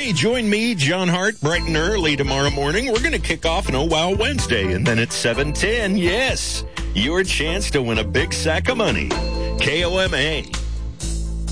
Hey, join me, John Hart, bright and early tomorrow morning. We're going to kick off an Oh Wow Wednesday, and then at 7:10, yes, your chance to win a big sack of money. KOMA.